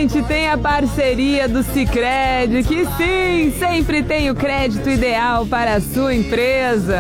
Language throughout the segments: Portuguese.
gente tem a parceria do Sicredi, que sim, sempre tem o crédito ideal para a sua empresa.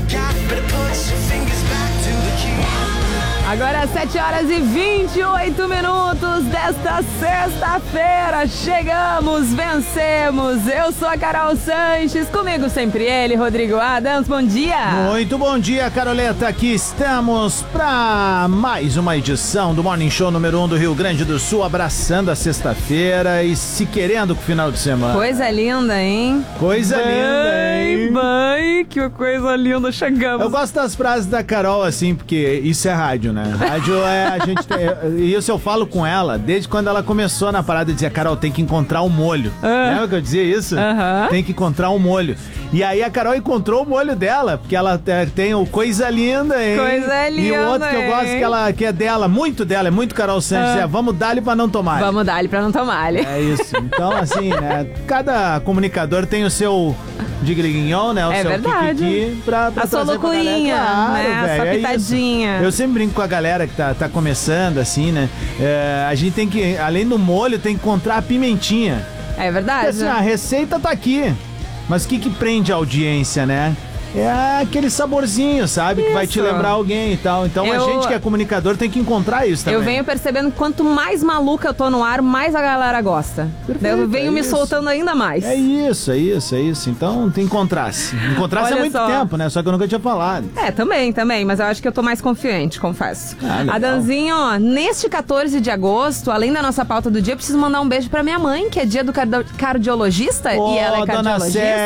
Agora 7 horas e 28 minutos desta sexta-feira. Chegamos, vencemos. Eu sou a Carol Sanches, comigo sempre ele, Rodrigo Adams. Bom dia. Muito bom dia, Caroleta. Aqui estamos para mais uma edição do Morning Show número 1 do Rio Grande do Sul, abraçando a sexta-feira e se querendo com o final de semana. Coisa linda, hein? Coisa linda, hein? Bem, que coisa linda, chegamos. Eu gosto das frases da Carol, assim, porque isso é rádio, né? Rádio é a gente... E isso eu falo com ela, desde quando ela começou na parada, dizia, Carol, tem que encontrar o molho. Lembra que eu dizia isso? Tem que encontrar o molho. E aí a Carol encontrou o molho dela, porque ela tem o Coisa Linda, hein? Coisa linda, e o outro que eu gosto, que é dela, é muito Carol Sanches, vamos dar-lhe pra não tomar. Vamos dar-lhe pra não tomar-lhe. É isso. Então, assim, né? Cada comunicador tem o seu digriguinhon, né? O seu verdade. kikiki pra a sua loucurinha, claro, né? A sua pitadinha. Eu sempre brinco com a galera que tá começando, assim, né? A gente tem que, além do molho, tem que encontrar a pimentinha. É verdade. Porque, assim, a receita tá aqui. Mas o que prende a audiência, né? É aquele saborzinho, sabe? Isso. Que vai te lembrar alguém e tal. Então a gente que é comunicador tem que encontrar isso também. Eu venho percebendo que quanto mais maluca eu tô no ar, mais a galera gosta. Perfeito, eu venho me soltando ainda mais. É isso. Então tem que encontrar-se. Encontrar-se há muito tempo, né? Só que eu nunca tinha falado. Também. Mas eu acho que eu tô mais confiante, confesso. Adanzinho, ó, neste 14 de agosto, além da nossa pauta do dia, eu preciso mandar um beijo pra minha mãe, que é dia do cardiologista. E ela é cardiologista. Dona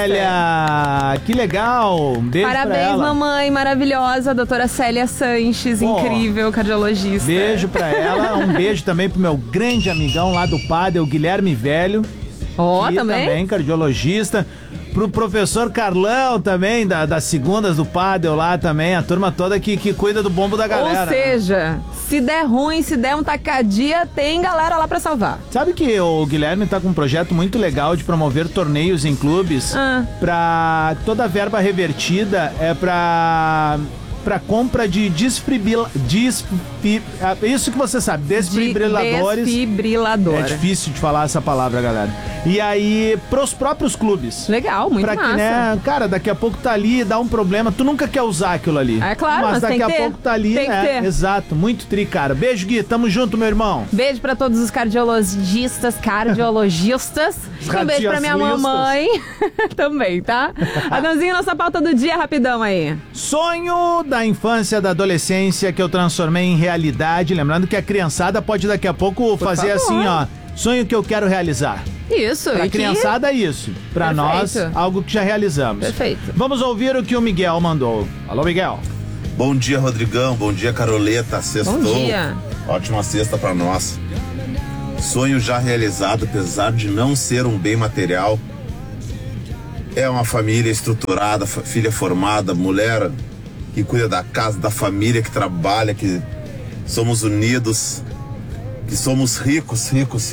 Célia! Que legal! Um beijo. Parabéns, mamãe maravilhosa, doutora Célia Sanches, incrível cardiologista. Beijo pra ela, um beijo também pro meu grande amigão lá do Padel, Guilherme Velho. Também cardiologista. Pro professor Carlão também, das segundas do Padel lá também, a turma toda que cuida do bombo da galera. Ou seja, se der ruim, se der um tacadia, tem galera lá pra salvar. Sabe que o Guilherme tá com um projeto muito legal de promover torneios em clubes pra toda a verba revertida é pra compra de isso que você sabe, desfibriladores. Desfibrilador. É difícil de falar essa palavra, galera. E aí, pros próprios clubes. Legal, muito massa. Que, né, cara, daqui a pouco tá ali, dá um problema, tu nunca quer usar aquilo ali. É claro, mas daqui a pouco tá ali, tem né? Exato, muito tri, cara. Beijo, Gui, tamo junto, meu irmão. Beijo pra todos os cardiologistas. Um beijo pra minha mamãe também, tá? Adãozinho, nossa pauta do dia, rapidão aí. Sonho da infância, da adolescência que eu transformei em realidade. Lembrando que a criançada pode daqui a pouco fazer assim, ó. Sonho que eu quero realizar. Isso. Pra criançada, isso. Pra nós, algo que já realizamos. Perfeito. Vamos ouvir o que o Miguel mandou. Alô, Miguel. Bom dia, Rodrigão. Bom dia, Caroleta. Sextou. Bom dia. Ótima sexta pra nós. Sonho já realizado, apesar de não ser um bem material. É uma família estruturada, filha formada, mulher que cuida da casa, da família, que trabalha, que somos unidos, que somos ricos.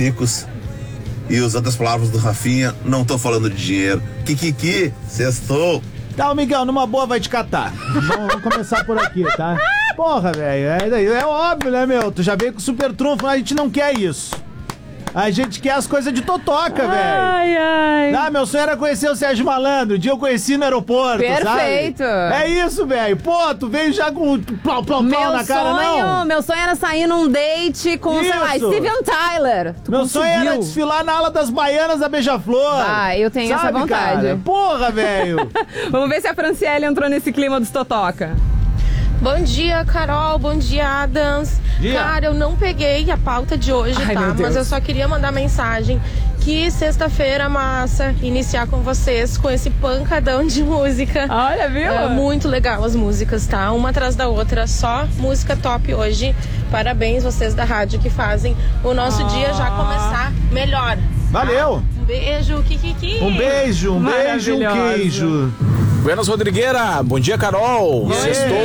E usando as palavras do Rafinha, não tô falando de dinheiro. Kikiki, sextou. Tá, o Miguel, numa boa vai te catar. Vamos começar por aqui, tá? Porra, velho, é óbvio, né, meu? Tu já veio com super trunfo, a gente não quer isso. A gente quer as coisas de totoca, velho. Ai. Meu sonho era conhecer o Sérgio Malandro. Um dia eu conheci no aeroporto, Perfeito. Sabe? É isso, velho. Pô, tu veio já com plau na cara, não? Meu sonho era sair num date com, sei lá, Steven Tyler. Meu sonho era desfilar na ala das baianas da Beija-Flor. Eu tenho essa vontade. Cara? Porra, velho. Vamos ver se a Franciele entrou nesse clima dos totoca. Bom dia, Carol. Bom dia, Adams. Cara, eu não peguei a pauta de hoje, tá? Mas eu só queria mandar mensagem que sexta-feira massa iniciar com vocês com esse pancadão de música. Olha, viu? É muito legal as músicas, tá? Uma atrás da outra, só música top hoje. Parabéns vocês da rádio que fazem o nosso dia já começar melhor. Valeu! Um beijo, Kikiki! Um beijo, um queijo! Buenas, Rodrigueira. Bom dia, Carol. Sextou.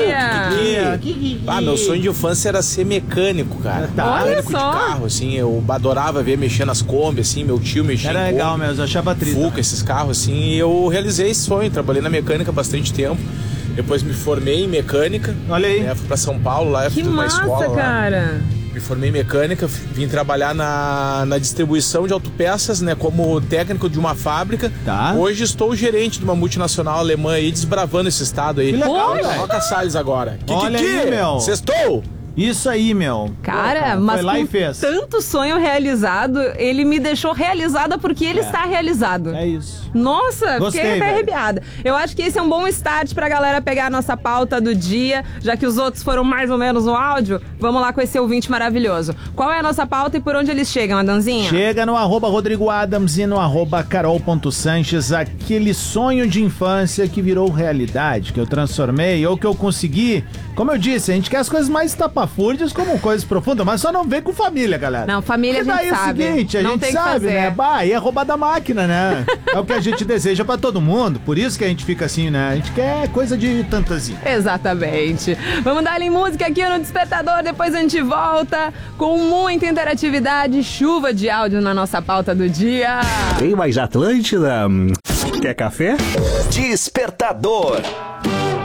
Meu sonho de infância era ser mecânico, cara. Mecânico de carro, assim. Eu adorava ver mexer nas Kombi, assim. Meu tio mexia Era legal mesmo, eu achava triste. Fuca, esses carros, assim. E eu realizei esse sonho. Trabalhei na mecânica há bastante tempo. Depois me formei em mecânica. Olha aí. Fui pra São Paulo, lá eu fiz uma escola. Que massa, cara. Me formei em mecânica, vim trabalhar na distribuição de autopeças, né, como técnico de uma fábrica. Tá. Hoje estou gerente de uma multinacional alemã aí, desbravando esse estado aí. Que legal, Toca Salles agora. Olha aí, meu. Sextou! Isso aí, meu. Cara, mas foi lá e com fez. tanto sonho realizado, ele me deixou realizada porque ele está realizado. É isso. Nossa, Gostei, fiquei até velho. arrepiada. Eu acho que esse é um bom start pra galera pegar a nossa pauta do dia, já que os outros foram mais ou menos no áudio. Vamos lá com esse ouvinte maravilhoso. Qual é a nossa pauta e por onde eles chegam, Adanzinha? Chega no @RodrigoAdams e no @Carol.Sanches, aquele sonho de infância que virou realidade, que eu transformei ou que eu consegui. Como eu disse, a gente quer as coisas mais tapafúrdias como coisas profundas, mas só não vem com família, galera. Não, família Porque a gente daí sabe. É o seguinte, a não gente tem sabe, que fazer. né? Bah, e é roubar da máquina, né? É o que a gente deseja pra todo mundo, por isso que a gente fica assim, né? A gente quer coisa de tantazinha. Exatamente. Vamos dar em música aqui no Despertador, depois a gente volta com muita interatividade, chuva de áudio na nossa pauta do dia. Tem mais Atlântida? Quer café? Despertador.